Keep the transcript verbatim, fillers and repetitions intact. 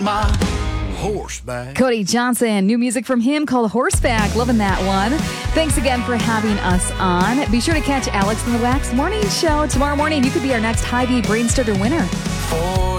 My horseback. Cody Johnson, new music from him called Horseback. Loving that one. Thanks again for having us on. Be sure to catch Alex in the Wax Morning Show tomorrow morning. You could be our next Hy-Vee Brainstarter winner. For